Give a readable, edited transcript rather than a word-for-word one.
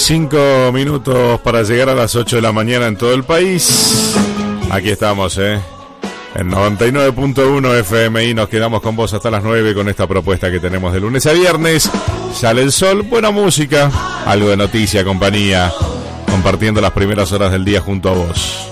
5 minutos para llegar a las 8 de la mañana en todo el país. Aquí estamos, en 99.1 FMI. Nos quedamos con vos hasta las 9 con esta propuesta que tenemos de lunes a viernes. Sale el sol, buena música, algo de noticia, compañía, compartiendo las primeras horas del día junto a vos.